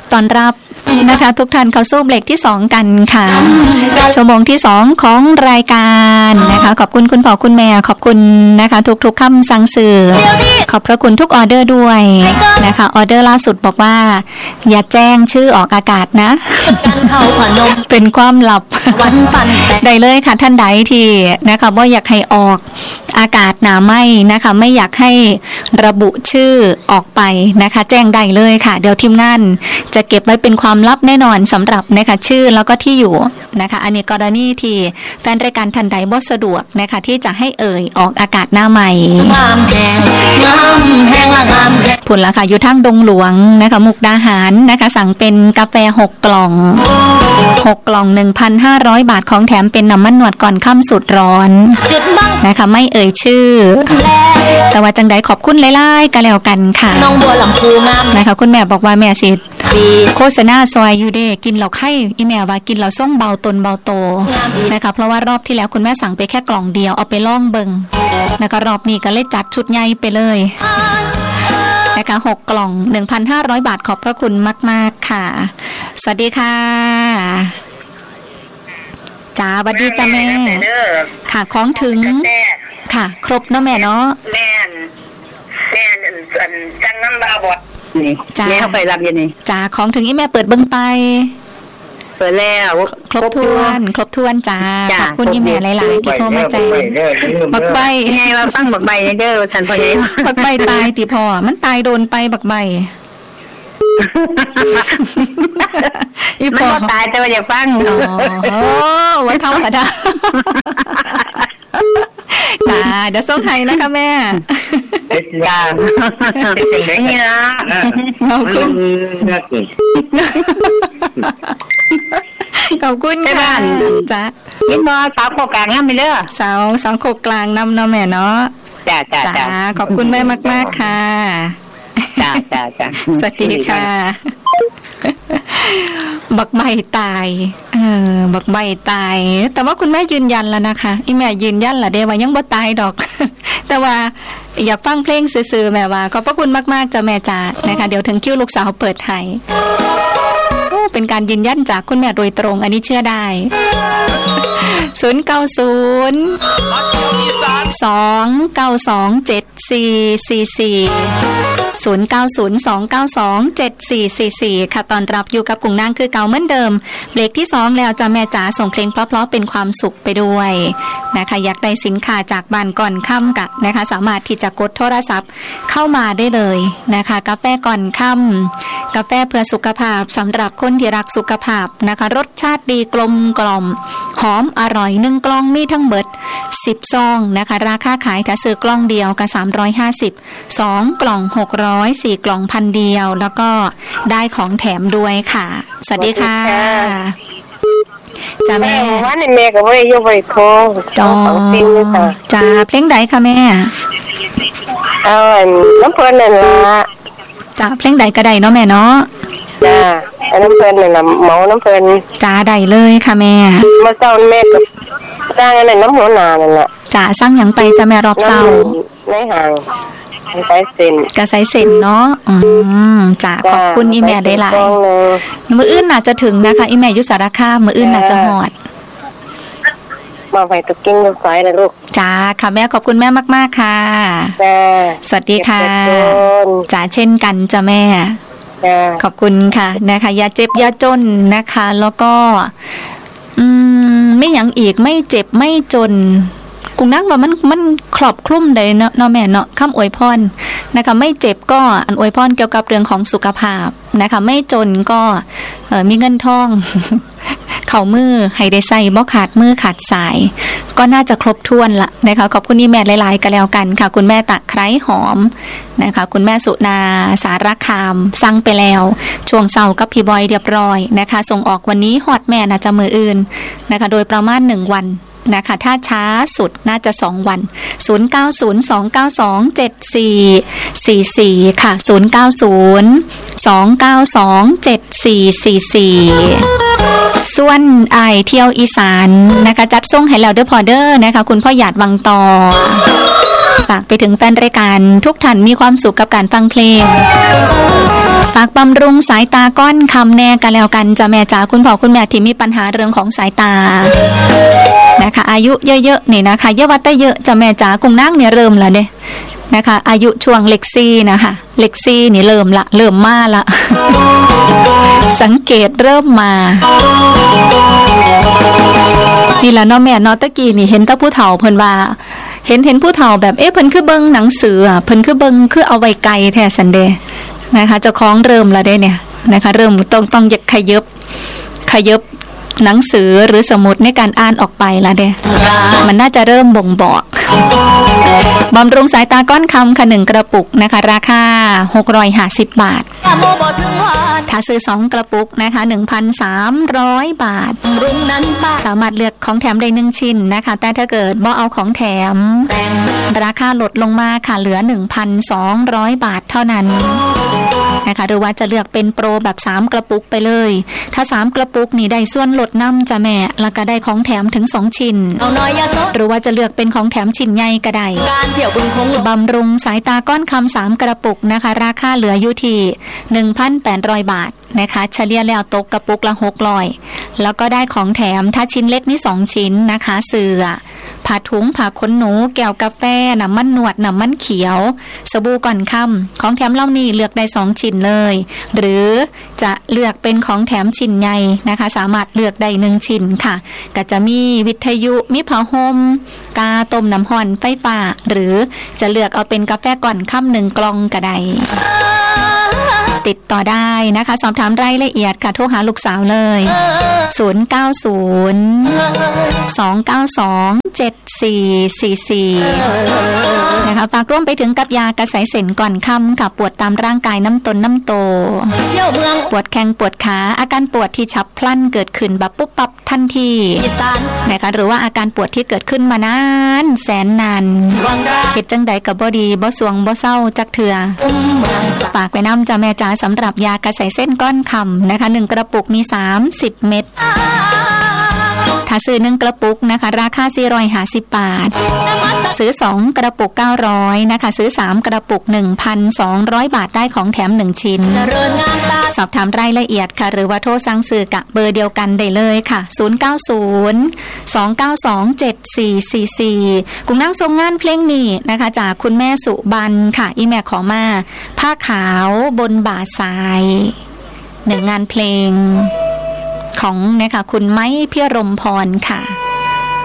ตอนรับนะคะทุกท่านเข้าสู่เบรกที่2กันค่ะชั่วโมงที่2ของรายการนะคะขอบคุณคุณพ่อคุณแม่ขอบคุณนะคะทุกๆคำสั่งซื้อขอบพระคุณทุกออเดอร์ด้วยนะคะออเดอร์ล่าสุดบอกว่าอย่าแจ้งชื่อออกอากาศนะเป็นความลับได้เลยค่ะท่านใดที่นะคะว่าอยากให้ออกอากาศหนาไหมนะคะไม่อยากให้ระบุชื่อออกไปนะคะแจ้งได้เลยค่ะเดี๋ยวทีมงานจะเก็บไว้เป็นความลับแน่นอนสำหรับนะคะชื่อแล้วก็ที่อยู่นะคะอันนี้กรณีที่แฟนรายการท่านใดบ่สะดวกนะคะที่จะให้เอ่ยออกอากาศหน้าใหม่ผลละค่ะอยู่ทางดงหลวงนะคะมุกดาหารนะคะสั่งเป็นกาแฟ6 กล่อง 1,500 บาทของแถมเป็นน้ำมันหนวดก่อนค่ำสุดร้อนนะคะไม่เอ่ยชื่อแต่ว่าจังใดขอบคุณหลายๆกันแล้วกันค่ะน้องบัวลำพูงามนะคะคุณแม่บอกว่าแม่สิโฆษณาซอยอยู่เด้กินเหล้าไข่อีแม่ว่ากินเหล้าส่งเบาตนเบาโตนะคะเพราะว่ารอบที่แล้วคุณแม่สั่งไปแค่กล่องเดียวเอาไปลองเบิ่งนะคะรอบนี้ก็เลยจัดชุดใหญ่ไปเลยนะคะ6 กล่อง 1,500 บาทขอบพระคุณมากๆค่ะสวัสดีค่ะจ้าสวัสดีจ้าแม่ค่ะของถึงค่ะครบเนาะแม่เนาะแม่จังน้ำบาบอดนี่แม่เข้าไปรับยังไงจ้าของถึงอีแม่เปิดเบิ่งไปเปิดแล้วครบถ้วนจ้าขอบคุณอีแม่หลายๆที่โทรมาแจ้งบักใบไงว่าตั้งบักใบเด้อฉันพอดีบักใบตายติพ่อมันตายโดนไปบักใบอีพ่อตายแต่ว่าอย่าฟังอ๋อไว้ธรรมดาจ้าเดี๋ยวส่งให้นะคะแม่จ้าเป็นไงล่ะขอบคุณขอบคุณค่ะจ้าเห็นบ่สาวโคกกลางนำไปเด้อสาวโคกกลางนำเนาะแม่เนาะจ้าขอบคุณแม่มากๆค่ะจ้าสวัสดีค่ะบักใบตายบักใบตายแต่ว่าคุณแม่ยืนยันแล้วนะคะอีแม่ยืนยันล่ะเด้ว่ายังบ่ตายดอกแต่ว่าอย่าฟังเพลงซื่อๆแม่ว่าขอบพระคุณมากๆจ้ะแม่จ๋านะคะเดี๋ยวถึงคิวลูกสาวเปิดให้เป็นการยืนยันจากคุณแม่โดยตรงอันนี้เชื่อได้0902927444 ค่ะตอนรับอยู่กับกุ้งนางคือเก่าเหมือนเดิมเบรกที่2แล้วจ้ะแม่จ๋าส่งเพลงเพราะๆเป็นความสุขไปด้วยนะคะอยากได้สินค้าจากบ้านก่อนค่ำกะนะคะสามารถที่จะกดโทรศัพท์เข้ามาได้เลยนะคะกาแฟก่อนค่ำกาแฟเพื่อสุขภาพสำหรับคนที่รักสุขภาพนะคะรสชาติดีกลมกล่อมหอมอร่อย1 กล่องมีทั้งเบิด10 ซองนะคะราคาขายถ้าซื้อกล่องเดียวก็350 2 กล่อง600 4 กล่อง1,000เดียวแล้วก็ได้ของแถมด้วยค่ะสวัสดีค่ะจ้าแม่ว่าในแม่ก็บ่ได้อยู่บ่ได้โทรจ้าเพลงใดคะแม่น้ำเพิ่นนั่นล่ะจ้าเพลงใดก็ได้เนาะแม่เนาะจ้าน้ำเพิ่นนั่นน่ะเมาน้ำเพิ่นจ้าได้เลยค่ะแม่มาเช้าแม่ก็สร้างอันนั้นน้ำหัวหน้านั่นล่ะจ้าสร้างหยังไปจ้าแม่รอบเช้าในห้างใส่เส้นก็ใส่เส้นเนาะจ้าขอบคุณอีแม่ได้หลายมื้ออื่นน่าจะถึงนะคะอีแม่อยู่สารคามมื้ออื่นน่าจะฮอดมาไปตะกิ้งลูกสายนะลูกจ้าค่ะแม่ขอบคุณแม่มากๆค่ะจ้าสวัสดีค่ะจ้าเช่นกันจ้าแม่ขอบคุณค่ะนะคะอย่าเจ็บอย่าจนนะคะแล้วก็ไม่หยังอีกไม่เจ็บไม่จนกุ้งนั่งว่ามันครอบคลุมเลยเนาะแม่เนาะคำอวยพรนะคะไม่เจ็บก็อันอวยพรเกี่ยวกับเรื่องของสุขภาพนะคะไม่จนก็มีเงินทองเข่ามือให้ได้ใส่บ่ขาดมือขาดสายก็น่าจะครบถ้วนละนะคะขอบคุณนี่แม่หลายๆกันแล้วกันค่ะคุณแม่ตะไคร้หอมนะคะคุณแม่สุนาสารคามสั่งไปแล้วช่วงเช้ากับพี่บอยเรียบร้อยนะคะส่งออกวันนี้ฮอดแม่น่าจะมืออื่นนะคะโดยประมาณ1 วันนะคะถ้าช้าสุดน่าจะ2 วัน0902927444ค่ะ0902927444ส่วนเที่ยวอีสานนะคะจัดส่งให้แล้วด้วยพอเดอร์นะคะคุณพ่อหยาดวังต่อฝากไปถึงแฟนรายการทุกท่านมีความสุขกับการฟังเพลงฝากบำรุงสายตาก้อนคำแน่กันแล้วกันจะแม่จ๋าคุณพ่อคุณแม่ที่มีปัญหาเรื่องของสายตานะคะอายุเยอะๆนี่นะคะเยอะวัดได้เยอะจะแม่จ๋ากุ้งนั่งเนี่ยเริ่มแล้วเนี่ยนะคะอายุช่วงเล็กซี่นะคะเล็กซี่นี่เริ่มมาละ สังเกตเริ่มมานี่ละเนาะแม่เนาะตะกี้นี่เห็นตาผู้เฒ่าเพิ่นว่าเห็นผู้เฒ่าแบบเพิ่นคือเบิ่งหนังสือเพิ่นคือเบิ่งคือเอาไว้ไกลแท้สันเดย์นะคะเจ้าของเริ่มแล้วได้เนี่ยนะคะเริ่มต้องอยากขยับหนังสือหรือสมุดในการอ่านออกไปละเด้มันน่าจะเริ่มบ่งบอกบำรุงสายตาก้อนคำค่ะ1กระปุกนะคะราคา650 บาทถ้าซื้อ2กระปุกนะคะ 1,300 บาทสามารถเลือกของแถมได้1ชิ้นนะคะแต่ถ้าเกิดบ่เอาของแถมราคาลดลงมาค่ะเหลือ 1,200 บาทเท่านั้นนะคะหรือว่าจะเลือกเป็นโปรแบบ3กระปุกไปเลยถ้า3กระปุกนี่ได้ส่วนลดน้ำจ้ะแม่แล้วก็ได้ของแถมถึง2ชิ้นหรือว่าจะเลือกเป็นของแถมชิ้นใหญ่ก็ได้บำรุงสายตาก้อนคำ3กระปุกนะคะราคาเหลืออยู่ที่ 1,800 บาทนะคะเฉลี่ยแล้วตกกระปุกละ600แล้วก็ได้ของแถมถ้าชิ้นเล็กนี่2ชิ้นนะคะเสื้อผ้าถุงผ้าขนหนูแก้วกาแฟน้ำมันหนวดน้ำมันเขียวสบู่ก่อนค่ำของแถมเหล่านี้เลือกได้2ชิ้นเลยหรือจะเลือกเป็นของแถมชิ้นใหญ่นะคะสามารถเลือกได้1ชิ้นค่ะก็จะมีวิทยุมีผ้าห่มกาต้มน้ำร้อนไฟฟ้าหรือจะเลือกเอาเป็นกาแฟก่อนค่ำ1กล่องก็ได้ติดต่อได้นะคะสอบถามรายละเอียดค่ะโทรหาลูกสาวเลย090-292-7444นะคะฝากร่วมไปถึงกับยากระสายเส้นก่อนค่ำค่ะปวดตามร่างกายน้ำตนน้ำโตปวดแข้งปวดขาอาการปวดที่ฉับพลันเกิดขึ้นแบบปุ๊บปั๊บทันทีนะคะหรือว่าอาการปวดที่เกิดขึ้นมานานแสนนานเหตุจังใดกับบ่ดีบ่สวงบ่เศร้าจักเถื่อฝากไปน้ำจ้าแม่จ๋าสำหรับยากระสายเส้นก้อนคำนะคะ1กระปุกมี30 เม็ดถ้าซื้อ1กระปุกนะคะราคา450 บาทซื้อ2กระปุก900นะคะซื้อ3กระปุก 1,200 บาทได้ของแถม1ชิ้นสอบถามรายละเอียดค่ะหรือว่าโทรสั่งซื้อกับเบอร์เดียวกันได้เลยค่ะ090-292-7444กุ้งนั่งทรงงานเพลงนี้นะคะจากคุณแม่สุบรรณค่ะอีแม่ขอมาผ้าขาวบนบ่าทราย1งานเพลงของนะคะคุณไม้พิรมพรค่ะ